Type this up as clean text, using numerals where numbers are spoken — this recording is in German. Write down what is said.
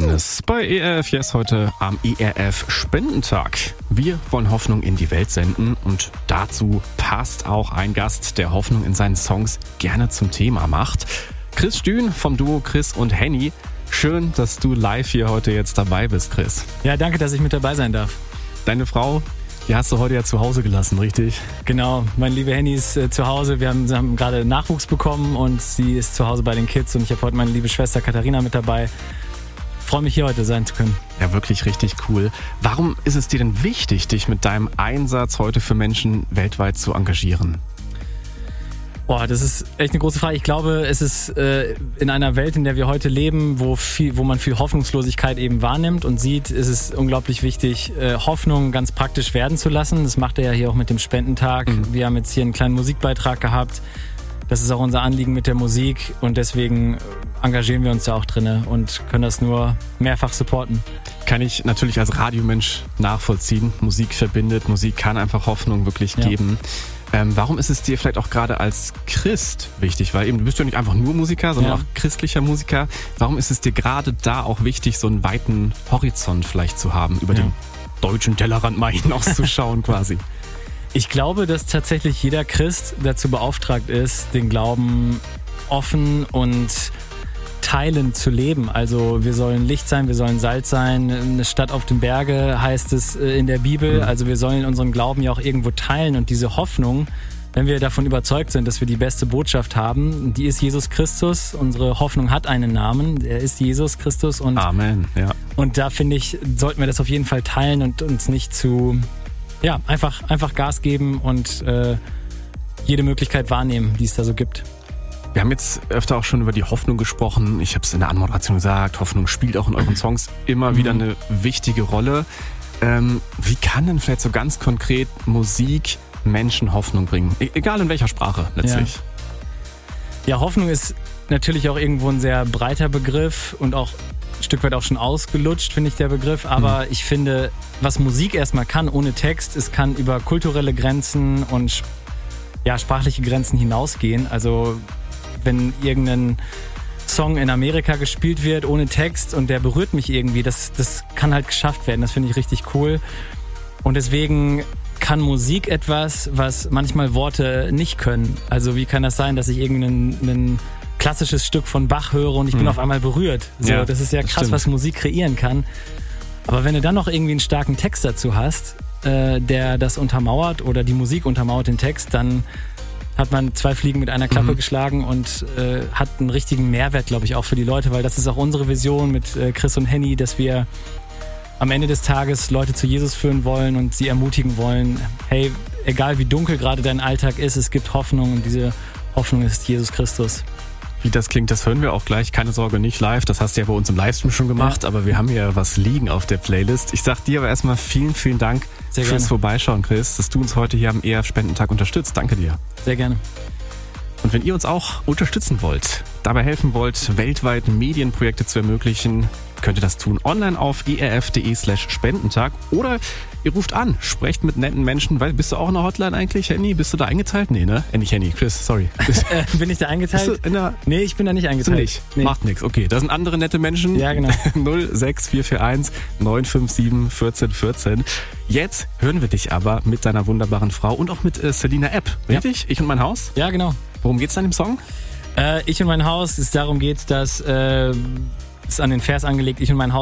Spannendes bei ERF Yes heute am ERF Spendentag. Wir wollen Hoffnung in die Welt senden und dazu passt auch ein Gast, der Hoffnung in seinen Songs gerne zum Thema macht. Chris Stühn vom Duo Chris und Henny. Schön, dass du live hier heute jetzt dabei bist, Chris. Ja, danke, dass ich mit dabei sein darf. Deine Frau, die hast du heute ja zu Hause gelassen, richtig? Genau, meine liebe Henny ist zu Hause. Wir haben gerade Nachwuchs bekommen und sie ist zu Hause bei den Kids und ich habe heute meine liebe Schwester Katharina mit dabei. Ich freue mich, hier heute sein zu können. Ja, wirklich richtig cool. Warum ist es dir denn wichtig, dich mit deinem Einsatz heute für Menschen weltweit zu engagieren? Boah, das ist echt eine große Frage. Ich glaube, es ist in einer Welt, in der wir heute leben, wo man viel Hoffnungslosigkeit eben wahrnimmt und sieht, ist es unglaublich wichtig, Hoffnung ganz praktisch werden zu lassen. Das macht er ja hier auch mit dem Spendentag. Wir haben jetzt hier einen kleinen Musikbeitrag gehabt. Das ist auch unser Anliegen mit der Musik und deswegen engagieren wir uns da auch drin und können das nur mehrfach supporten. Kann ich natürlich als Radiomensch nachvollziehen. Musik verbindet, Musik kann einfach Hoffnung wirklich geben. Warum ist es dir vielleicht auch gerade als Christ wichtig? Weil eben du bist ja nicht einfach nur Musiker, sondern auch christlicher Musiker. Warum ist es dir gerade da auch wichtig, so einen weiten Horizont vielleicht zu haben, über den deutschen Tellerrand mal hinauszuschauen quasi? Ich glaube, dass tatsächlich jeder Christ dazu beauftragt ist, den Glauben offen und teilend zu leben. Also wir sollen Licht sein, wir sollen Salz sein. Eine Stadt auf dem Berge heißt es in der Bibel. Also wir sollen unseren Glauben ja auch irgendwo teilen und diese Hoffnung, wenn wir davon überzeugt sind, dass wir die beste Botschaft haben, die ist Jesus Christus. Unsere Hoffnung hat einen Namen, er ist Jesus Christus. Und Amen, ja. Und da finde ich, sollten wir das auf jeden Fall teilen und uns nicht einfach Gas geben und jede Möglichkeit wahrnehmen, die es da so gibt. Wir haben jetzt öfter auch schon über die Hoffnung gesprochen. Ich habe es in der Anmoderation gesagt, Hoffnung spielt auch in euren Songs immer wieder eine wichtige Rolle. Wie kann denn vielleicht so ganz konkret Musik Menschen Hoffnung bringen? Egal in welcher Sprache letztlich. Ja, Hoffnung ist natürlich auch irgendwo ein sehr breiter Begriff und auch ein Stück weit auch schon ausgelutscht, finde ich, der Begriff. Aber ich finde, was Musik erstmal kann, ohne Text, es kann über kulturelle Grenzen und sprachliche Grenzen hinausgehen. Also wenn irgendein Song in Amerika gespielt wird ohne Text und der berührt mich irgendwie, das kann halt geschafft werden. Das finde ich richtig cool. Und deswegen kann Musik etwas, was manchmal Worte nicht können. Also wie kann das sein, dass ich irgendein klassisches Stück von Bach höre und ich bin auf einmal berührt. So, das ist ja krass, was Musik kreieren kann. Aber wenn du dann noch irgendwie einen starken Text dazu hast, der das untermauert oder die Musik untermauert den Text, dann hat man 2 Fliegen mit einer Klappe geschlagen und hat einen richtigen Mehrwert, glaube ich, auch für die Leute, weil das ist auch unsere Vision mit Chris und Henny, dass wir am Ende des Tages Leute zu Jesus führen wollen und sie ermutigen wollen, hey, egal wie dunkel gerade dein Alltag ist, es gibt Hoffnung und diese Hoffnung ist Jesus Christus. Wie das klingt, das hören wir auch gleich. Keine Sorge, nicht live. Das hast du ja bei uns im Livestream schon gemacht, aber wir haben ja was liegen auf der Playlist. Ich sag dir aber erstmal vielen, vielen Dank fürs Vorbeischauen, Chris, dass du uns heute hier am ERF Spendentag unterstützt. Danke dir. Sehr gerne. Und wenn ihr uns auch unterstützen wollt, dabei helfen wollt, weltweit Medienprojekte zu ermöglichen, könnt ihr das tun online auf erf.de/Spendentag oder ihr ruft an, sprecht mit netten Menschen. Bist du auch in der Hotline eigentlich, Henny? Bist du da eingeteilt? Nee, ne? Nicht Henny, Chris, sorry. Bin ich da eingeteilt? Nee, ich bin da nicht eingeteilt. Nicht? Nee. Macht nichts. Okay, da sind andere nette Menschen. Ja, genau. 06441 957 1414. Jetzt hören wir dich aber mit deiner wunderbaren Frau und auch mit Selina Epp, richtig? Ich und mein Haus? Ja, genau. Worum geht's dann im Song? Ich und mein Haus, darum geht's, dass ist an den Vers angelegt, ich und mein Haus